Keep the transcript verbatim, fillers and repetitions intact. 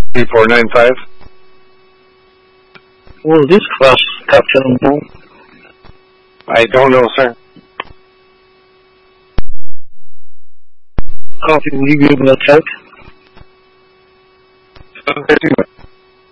three four nine five. Will this class capture on board? I don't know, sir. Copy, will you be able to check? seven fifty.